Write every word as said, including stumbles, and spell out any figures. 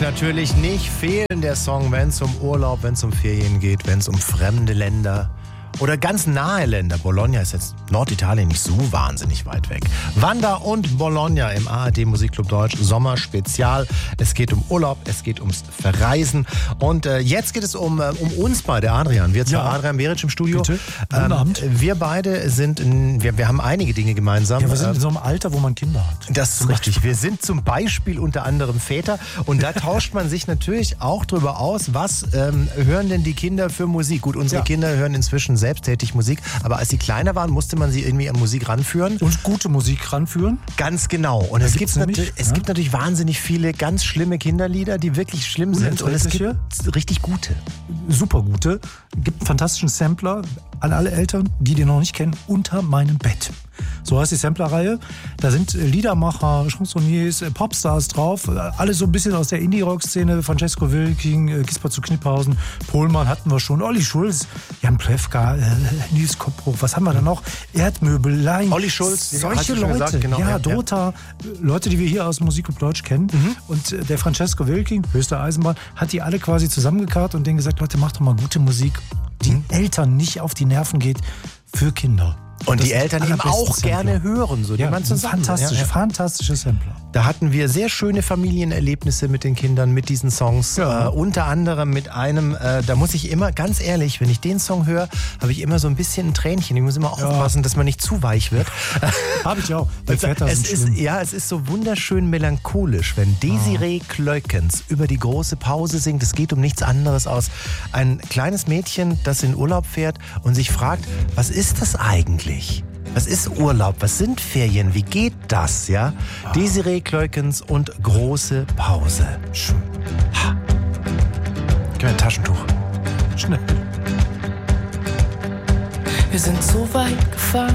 natürlich nicht fehlen, der Song, wenn es um Urlaub, wenn es um Ferien geht, wenn es um fremde Länder oder ganz nahe Länder. Bologna ist jetzt Norditalien nicht so wahnsinnig weit weg. Wanda und Bologna im A R D Musikclub Deutsch Sommerspezial. Es geht um Urlaub, es geht ums Verreisen. Und äh, jetzt geht es um, äh, um uns beide, Adrian. Wir zwei, ja. Adrian Beric im Studio. Bitte. Guten ähm, Abend. Wir beide sind, in, wir, wir haben einige Dinge gemeinsam. Ja, wir sind in so einem Alter, wo man Kinder hat. Das ist richtig. Wir sind zum Beispiel unter anderem Väter. Und da tauscht man sich natürlich auch drüber aus, was ähm, hören denn die Kinder für Musik? Gut, unsere ja. Kinder hören inzwischen selbsttätig Musik. Aber als sie kleiner waren, musste man sie irgendwie an Musik ranführen. Und gute Musik ranführen? Ganz genau. Und es, gibt, nämlich, nat- es ja? gibt natürlich wahnsinnig viele ganz schlimme Kinderlieder, die wirklich schlimm sind. Und es gibt richtig gute. Super gute. Es gibt einen fantastischen Sampler an alle Eltern, die den noch nicht kennen, Unter meinem Bett. So heißt die Samplerreihe. Da sind Liedermacher, Chansonniers, Popstars drauf. Alles so ein bisschen aus der Indie-Rock-Szene. Francesco Wilking, Gisbert zu Kniphausen, Pohlmann hatten wir schon. Olli Schulz, Jan Plewka, Nils Koppbruch. Was haben wir da noch? Erdmöbelein. Olli Schulz. Solche Leute. Gesagt, genau. Ja, Dota. Ja. Leute, die wir hier aus Musikclub Deutsch kennen. Mhm. Und der Francesco Wilking, höchste Eisenbahn, hat die alle quasi zusammengekarrt und denen gesagt, Leute, macht doch mal gute Musik, die mhm. Eltern nicht auf die Nerven geht, für Kinder. Und das die Eltern eben auch Sampler. gerne hören. So, die ja, man zusammen. Fantastisch, ja, ja. fantastische Sampler. Da hatten wir sehr schöne Familienerlebnisse mit den Kindern, mit diesen Songs. Ja. Äh, unter anderem mit einem, äh, da muss ich immer, ganz ehrlich, wenn ich den Song höre, habe ich immer so ein bisschen ein Tränchen. Ich muss immer ja. aufpassen, dass man nicht zu weich wird. Habe ich auch. Die Väter es sind ist, schlimm. ja, es ist so wunderschön melancholisch, wenn Desiree ah. Kleukens über die große Pause singt. Es geht um nichts anderes aus ein kleines Mädchen, das in Urlaub fährt und sich fragt, was ist das eigentlich? Was ist Urlaub? Was sind Ferien? Wie geht das? Ja? Ah. Desiree Kleukens und große Pause. Ha. Gib mir ein Taschentuch. Schnell. Wir sind so weit gefahren.